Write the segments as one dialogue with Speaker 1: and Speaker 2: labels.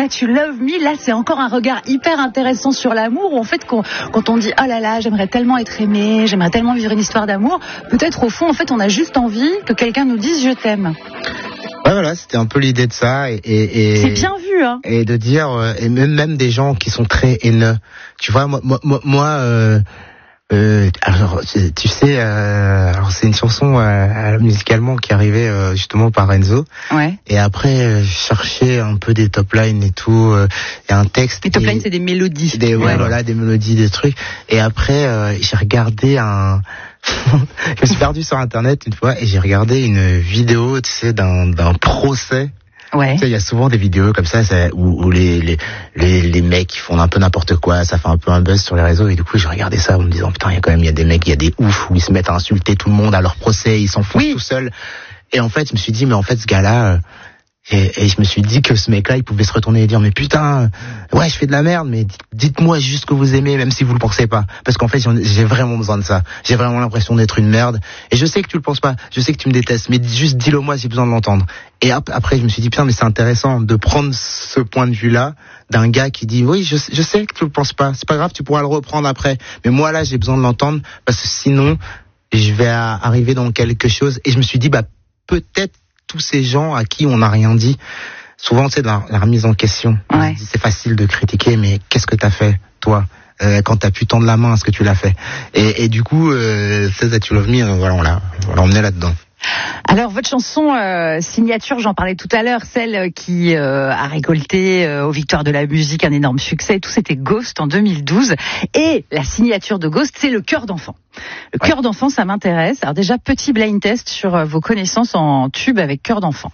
Speaker 1: That You Love Me, là c'est encore un regard hyper intéressant sur l'amour, où en fait quand on dit oh là là, j'aimerais tellement être aimé, j'aimerais tellement vivre une histoire d'amour, peut-être au fond en fait on a juste envie que quelqu'un nous dise je t'aime.
Speaker 2: Ouais, voilà, c'était un peu l'idée de ça et
Speaker 1: c'est bien vu, hein.
Speaker 2: Et de dire et même des gens qui sont très haineux. Tu vois, moi alors tu sais, alors c'est une chanson musicalement qui arrivait justement par Enzo.
Speaker 1: Ouais.
Speaker 2: Et après je cherchais un peu des top lines et tout, et un texte.
Speaker 1: Les top lines c'est des mélodies.
Speaker 2: Voilà, des mélodies, des trucs. Et après j'ai regardé je me suis perdu sur internet une fois et j'ai regardé une vidéo, tu sais, d'un procès.
Speaker 1: Ouais.
Speaker 2: Tu sais, il y a souvent des vidéos comme ça où les mecs ils font un peu n'importe quoi, ça fait un peu un buzz sur les réseaux, et du coup j'ai regardé ça en me disant putain, il y a des mecs, il y a des oufs où ils se mettent à insulter tout le monde à leur procès, ils s'enfoncent tout seuls. Et en fait je me suis dit mais en fait ce gars-là et je me suis dit que ce mec-là il pouvait se retourner et dire mais putain, ouais je fais de la merde, mais dites-moi juste ce que vous aimez même si vous le pensez pas, parce qu'en fait j'ai vraiment besoin de ça, j'ai vraiment l'impression d'être une merde, et je sais que tu le penses pas, je sais que tu me détestes, mais juste dis-le moi, j'ai besoin de l'entendre. Et après je me suis dit putain mais c'est intéressant de prendre ce point de vue-là d'un gars qui dit oui je sais que tu le penses pas, c'est pas grave, tu pourras le reprendre après, mais moi là j'ai besoin de l'entendre parce que sinon je vais arriver dans quelque chose. Et je me suis dit bah peut-être tous ces gens à qui on n'a rien dit, souvent c'est dans la remise en question.
Speaker 1: Ouais.
Speaker 2: C'est facile de critiquer, mais qu'est-ce que t'as fait toi quand t'as pu tendre la main, est-ce que tu l'as fait? Et du coup Say That You Love Me, voilà, on l'a emmené là-dedans.
Speaker 1: Alors votre chanson signature, j'en parlais tout à l'heure, celle qui a récolté aux Victoires de la musique un énorme succès, tout c'était Ghost en 2012, et la signature de Ghost c'est le cœur d'enfant. Le cœur d'enfant, ça m'intéresse. Alors déjà, petit blind test sur vos connaissances en tube avec cœur d'enfant.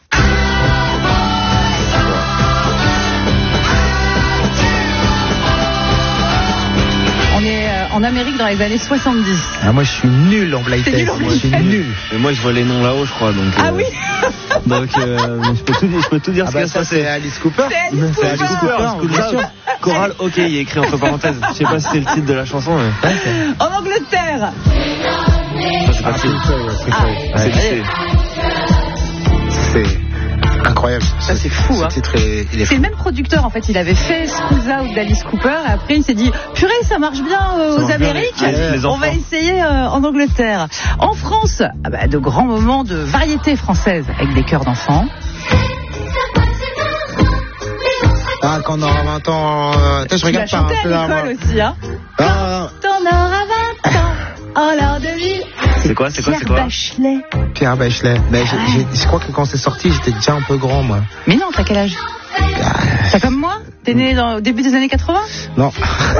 Speaker 1: On est en Amérique dans les années 70.
Speaker 2: Ah, moi je suis nul en blind test.
Speaker 1: Moi je suis
Speaker 2: nul.
Speaker 3: Mais moi je vois les noms là-haut je crois donc.
Speaker 1: Ah oui.
Speaker 3: Donc je peux tout dire.
Speaker 2: Ah bah ça c'est Alice Cooper.
Speaker 1: C'est Alice Cooper.
Speaker 2: Bien sûr.
Speaker 3: Choral, ok, il est écrit entre parenthèses. Je sais pas si c'est le titre de la chanson. Mais...
Speaker 1: En Angleterre.
Speaker 3: Ça, c'est pas
Speaker 2: C'est incroyable.
Speaker 1: Ça c'est fou, hein. C'est le même producteur en fait, il avait fait Schools Out d'Alice Cooper et après il s'est dit purée ça marche bien aux Amériques, on va essayer en Angleterre. En France, de grands moments de variété française avec des chœurs d'enfants.
Speaker 2: Ah, quand on aura 20 ans, je regarde pas un peu
Speaker 1: à l'école aussi, hein. T'en auras 20 ans, en l'heure de vie.
Speaker 3: C'est quoi
Speaker 2: Pierre Bachelet. Mais je crois que quand c'est sorti, j'étais déjà un peu grand, moi.
Speaker 1: Mais non, t'as quel âge? T'as comme moi? T'es né au début des années 80?
Speaker 2: Non.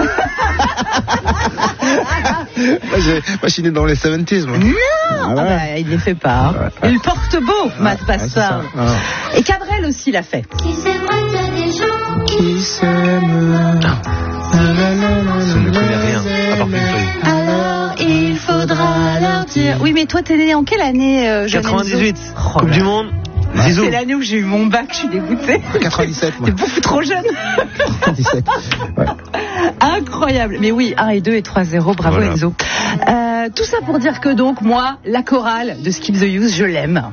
Speaker 2: moi, je suis né dans les 70s, moi.
Speaker 1: Non, il les fait pas. Hein. Il porte beau, Matt Passard. Et Cabrel aussi l'a fait.
Speaker 4: Qui s'aime des gens
Speaker 2: qui s'aiment.
Speaker 3: Je ne connais rien, à part Pink Floyd.
Speaker 1: Alors il faudra leur dire. Oui, mais toi, t'es né en quelle année,
Speaker 3: 98, Coupe du Monde. Zizou.
Speaker 1: C'est l'année où j'ai eu mon bac, je suis dégoûtée.
Speaker 2: 97, moi.
Speaker 1: T'es beaucoup trop jeune.
Speaker 2: 97. Ouais.
Speaker 1: Incroyable. Mais oui, 1 et 2 et 3-0, bravo voilà. Enzo. Tout ça pour dire que donc, moi, la chorale de Skip the Use, je l'aime.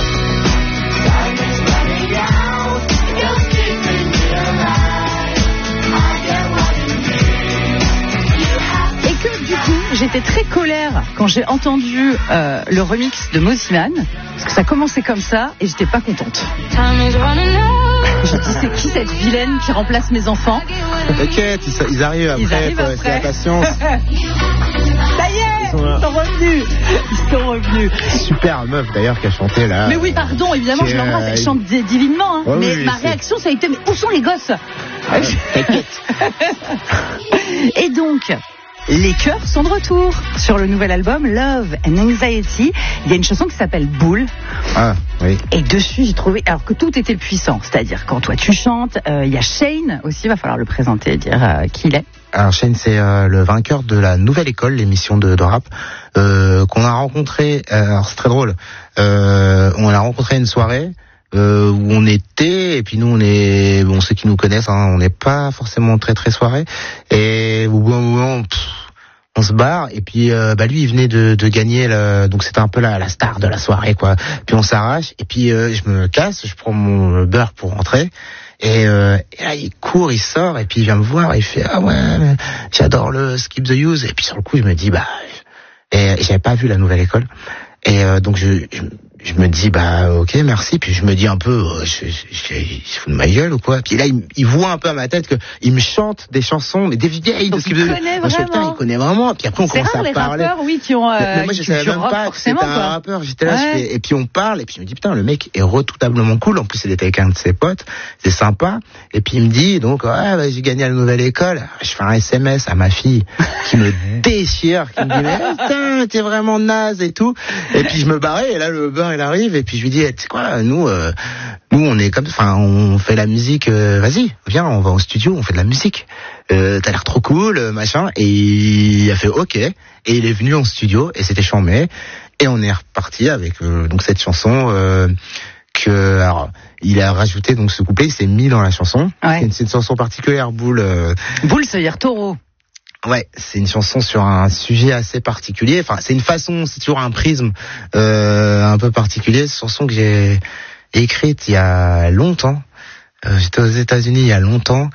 Speaker 1: J'étais très colère quand j'ai entendu le remix de Mosiman, parce que ça commençait comme ça et j'étais pas contente. J'ai dit c'est qui cette vilaine qui remplace mes enfants?
Speaker 2: T'inquiète, ils arrivent après, c'est la patience.
Speaker 1: Ça y est, ils sont revenus.
Speaker 2: Super meuf d'ailleurs qui a chanté là.
Speaker 1: Mais oui, pardon, évidemment, je l'embrasse, elle chante divinement. Hein.
Speaker 2: Ouais,
Speaker 1: mais
Speaker 2: oui,
Speaker 1: ma réaction, ça a été, mais où sont les gosses?
Speaker 2: T'inquiète.
Speaker 1: Et donc... les chœurs sont de retour sur le nouvel album Love and Anxiety. Il y a une chanson qui s'appelle Bull.
Speaker 2: Ah, oui.
Speaker 1: Et dessus, j'ai trouvé, alors que tout était puissant. C'est-à-dire, quand toi tu chantes, il y a Shane aussi, il va falloir le présenter et dire qui il est.
Speaker 2: Alors Shane, c'est le vainqueur de la Nouvelle École, l'émission de rap, qu'on a rencontré. Alors c'est très drôle. On l'a rencontré à une soirée. Où on était, et puis nous ceux qui nous connaissent, hein, on n'est pas forcément très très soirée, et au bout d'un moment on se barre, et puis lui il venait de gagner donc c'était un peu la star de la soirée quoi, puis on s'arrache, et puis je me casse, je prends mon beurre pour rentrer, Et là, il court, il sort, et puis il vient me voir, et il fait, ah ouais, mais j'adore le Skip the Use. Et puis sur le coup, il me dit, et j'avais pas vu la nouvelle école. Et donc je me dis, ok, merci. Puis je me dis un peu, je fous de ma gueule ou quoi. Puis là, il voit un peu à ma tête que il me chante des chansons, mais des vieilles de Skip the Use.
Speaker 1: Moi,
Speaker 2: il connaît vraiment. Puis après, on commence à parler.
Speaker 1: C'est rare, les rappeurs, oui, qui ont...
Speaker 2: mais moi, je savais même pas que c'était un rappeur. J'étais là, et puis on parle, et puis je me dis, putain, le mec est redoutablement cool. En plus, il était avec un de ses potes. C'est sympa. Et puis il me dit, donc, j'ai gagné à la nouvelle école. Je fais un SMS à ma fille qui me déchire, qui me dit, mais putain, t'es vraiment naze et tout. Et puis je me barrais, et là, le beurre, il arrive, et puis je lui dis, tu sais quoi, nous, on est comme, on fait la musique, vas-y, viens, on va au studio, on fait de la musique. T'as l'air trop cool, machin. Et il a fait ok. Et il est venu en studio, et c'était chambé. Et on est reparti avec, donc cette chanson, alors, il a rajouté, donc ce couplet, il s'est mis dans la chanson.
Speaker 1: Ouais.
Speaker 2: C'est une chanson particulière, Boule.
Speaker 1: Boule, ça veut dire taureau.
Speaker 2: Ouais, c'est une chanson sur un sujet assez particulier. Enfin, c'est une façon, c'est toujours un prisme un peu particulier. Cette chanson que j'ai écrite il y a longtemps. J'étais aux États-Unis il y a longtemps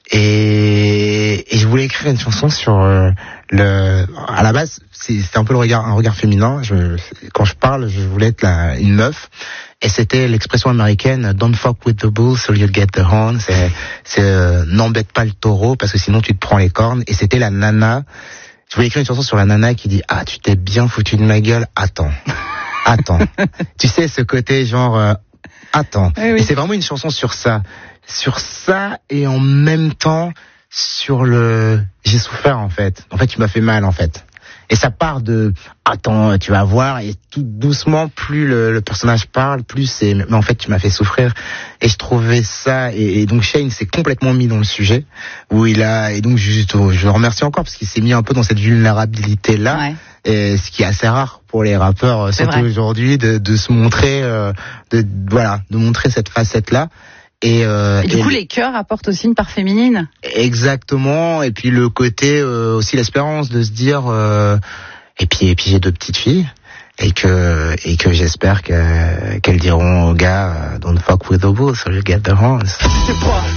Speaker 2: et je voulais écrire une chanson sur à la base, c'était un peu un regard féminin. Quand je parle, je voulais être une meuf. Et c'était l'expression américaine "Don't fuck with the bull, so you'll get the horn". C'est n'embête pas le taureau parce que sinon tu te prends les cornes. Et c'était la nana. Je voulais écrire une chanson sur la nana qui dit "Ah, tu t'es bien foutu de ma gueule. Attends. Tu sais ce côté genre attends". Oui. Et c'est vraiment une chanson sur ça et en même temps sur j'ai souffert en fait. En fait, tu m'as fait mal en fait. Et ça part de attends, tu vas voir, et tout doucement, plus le personnage parle, plus mais en fait tu m'as fait souffrir. Et je trouvais ça, et donc Shane s'est complètement mis dans le sujet et donc je le remercie encore parce qu'il s'est mis un peu dans cette vulnérabilité là. Ouais. Et ce qui est assez rare pour les rappeurs, surtout aujourd'hui, de se montrer, de montrer cette facette là. Et du coup, les chœurs apportent aussi une part féminine. Exactement. Et puis le côté aussi l'espérance de se dire. Et puis j'ai 2 petites filles et que j'espère qu'elles diront aux gars "Don't fuck with the bull, so you get the horns".